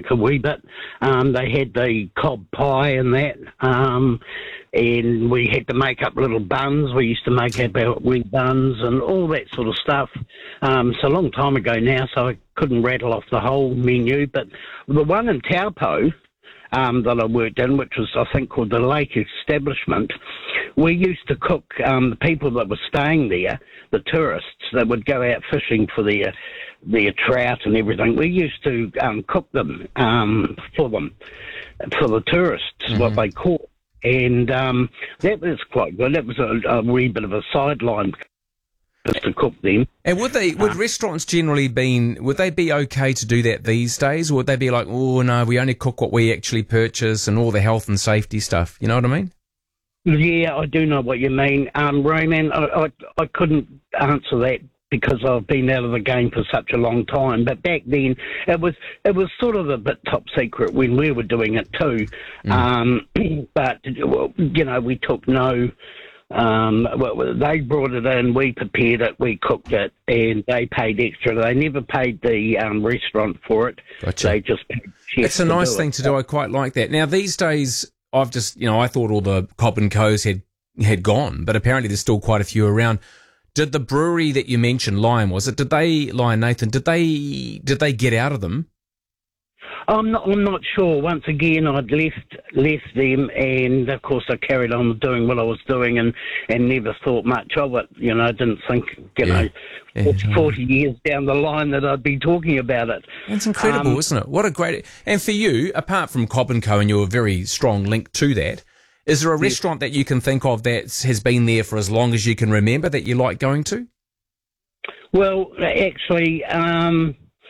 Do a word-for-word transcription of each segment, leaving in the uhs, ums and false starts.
drink a wee bit. Um, they had the cob pie and that, um, and we had to make up little buns. We used to make up our wee buns and all that sort of stuff. Um, it's a long time ago now, so I couldn't rattle off the whole menu. But the one in Taupo um, that I worked in, which was, I think, called the Lake Establishment, we used to cook um, the people that were staying there, the tourists that would go out fishing for their their trout and everything. We used to um, cook them um, for them, for the tourists, mm-hmm. what they caught. And um, that was quite good. That was a, a wee bit of a sideline just to cook them. And would they, would uh, restaurants generally been, would they be okay to do that these days? Or would they be like, oh no, we only cook what we actually purchase and all the health and safety stuff? You know what I mean? Yeah, I do know what you mean. Um, Roman, I, I, I couldn't answer that because I've been out of the game for such a long time. But back then, it was it was sort of a bit top secret when we were doing it too. Mm. Um, but, you know, we took no... Um, well, they brought it in, we prepared it, we cooked it, and they paid extra. They never paid the um, restaurant for it. Gotcha. They just paid chefs. It's a nice thing to do. I quite like that. Now, these days... I've just, you know, I thought all the Cobb and Co's had had gone, but apparently there's still quite a few around. Did the brewery that you mentioned, Lion, was it? Did they, Lion Nathan, did they did they get out of them? I'm not. I'm not sure. Once again, I'd left left them, and of course, I carried on doing what I was doing, and, and never thought much of it. You know, I didn't think, you yeah. know, yeah. forty years down the line that I'd be talking about it. It's incredible, um, isn't it? What a great... And for you, apart from Cobb and Co, and you're a very strong link to that, is there a yes. restaurant that you can think of that has been there for as long as you can remember that you like going to? Well, actually, um,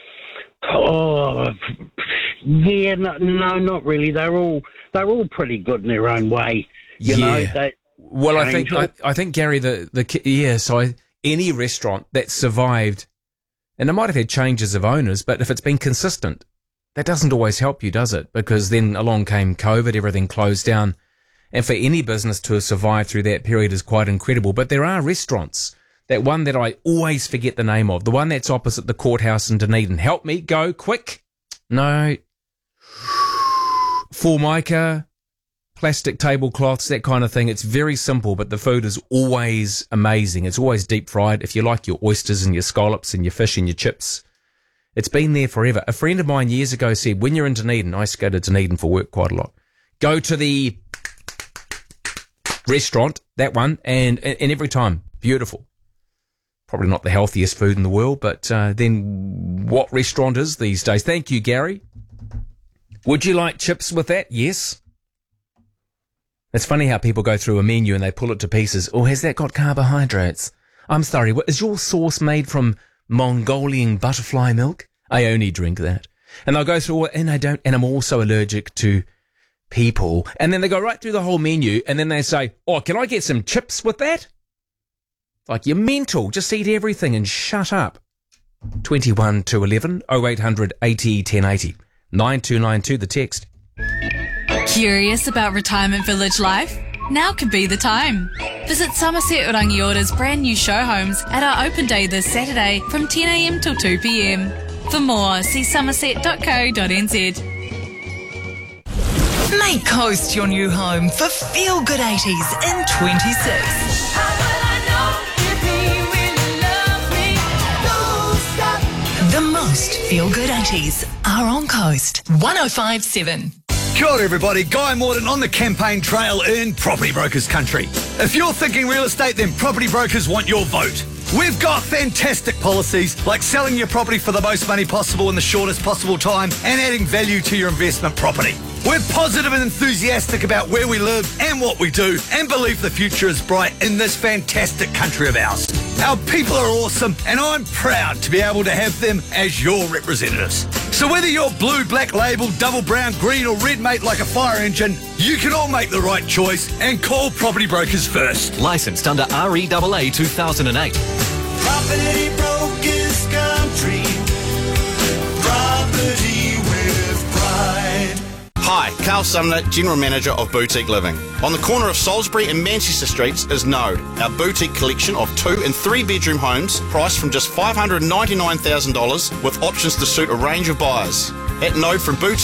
oh, yeah, no, no, not really. They're all they're all pretty good in their own way. You yeah. know. They, well, I think I, I think Gary, the the yeah. So I, any restaurant that survived, and it might have had changes of owners, but if it's been consistent, that doesn't always help you, does it? Because then along came COVID, everything closed down, and for any business to survive through that period is quite incredible. But there are restaurants. That one that I always forget the name of, the one that's opposite the courthouse in Dunedin. Help me, go, quick. No. Formica, plastic tablecloths, that kind of thing. It's very simple, but the food is always amazing. It's always deep fried. If you like your oysters and your scallops and your fish and your chips, it's been there forever. A friend of mine years ago said, when you're in Dunedin, I used to go to Dunedin for work quite a lot, go to the restaurant, that one, and, and every time, beautiful. Probably not the healthiest food in the world, but uh, then what restaurant is these days? Thank you, Gary. Would you like chips with that? Yes. It's funny how people go through a menu and they pull it to pieces. Oh, has that got carbohydrates? I'm sorry, what, is your sauce made from Mongolian butterfly milk? I only drink that. And they'll go through, and I don't, and I'm also allergic to people. And then they go right through the whole menu, and then they say, oh, can I get some chips with that? Like, you're mental. Just eat everything and shut up. twenty-one to eleven, oh eight hundred eighty ten eighty. nine two nine two, the text. Curious about retirement village life? Now could be the time. Visit Somerset Rangiора's brand new show homes at our open day this Saturday from ten a m till two p m. For more, see somerset dot co dot n z. Make Coast your new home for Feel Good eighties in twenty-six. The most feel-good eighties are on Coast one oh five point seven. Kia ora everybody, Guy Morton on the campaign trail in Property Brokers Country. If you're thinking real estate, then Property Brokers want your vote. We've got fantastic policies like selling your property for the most money possible in the shortest possible time and adding value to your investment property. We're positive and enthusiastic about where we live and what we do and believe the future is bright in this fantastic country of ours. Our people are awesome and I'm proud to be able to have them as your representatives. So whether you're blue, black label, double brown, green or red mate like a fire engine, you can all make the right choice and call Property Brokers first. Licensed under R E A A two thousand eight. Property Brokers Country. Property with pride. Hi, Carl Sumner, General Manager of Boutique Living. On the corner of Salisbury and Manchester Streets is Node, our boutique collection of two and three bedroom homes priced from just five hundred ninety-nine thousand dollars with options to suit a range of buyers. At Node from Boutique